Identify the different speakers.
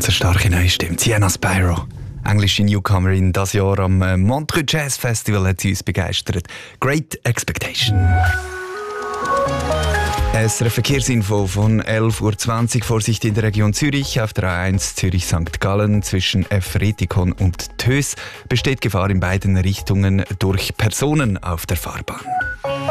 Speaker 1: Ganz eine starke neue Stimme. Sienna Spyro, englische Newcomerin, das Jahr am Montreux Jazz Festival hat sie uns begeistert. Great Expectation. Eine Verkehrsinfo von 11.20 Uhr. Vorsicht in der Region Zürich. Auf der A1 Zürich-St. Gallen zwischen Efretikon und Tös besteht Gefahr in beiden Richtungen durch Personen auf der Fahrbahn.